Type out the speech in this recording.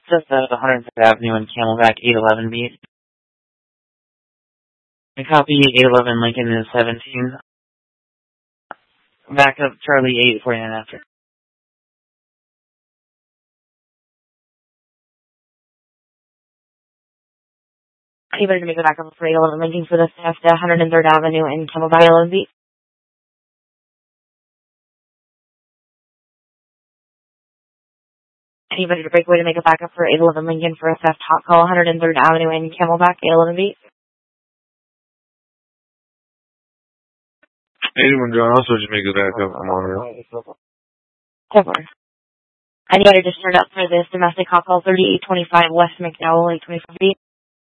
Just the 103rd Avenue and Camelback 811 beat. I copy 811 Lincoln is 17. Backup Charlie 849 after. Are you ready to make a backup for 811 Lincoln for the 103rd Avenue and Camelback 811 beat? Are you ready to break away to make a backup for 811 Lincoln for a theft hot call 103rd Avenue and Camelback 811 beat? 81 John, also just make a backup. I'm on it. 10-4. Anybody just turned up for this domestic hot call 3825 West McDowell 825 beat?